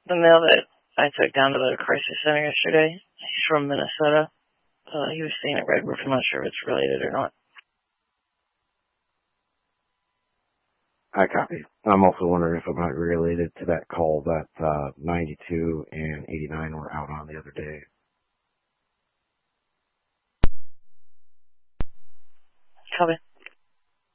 the male that I took down to the crisis center yesterday. He's from Minnesota. He was staying at Red Roof. I'm not sure if it's related or not. I copy. I'm also wondering if it might be related to that call that 92 and 89 were out on the other day. Copy.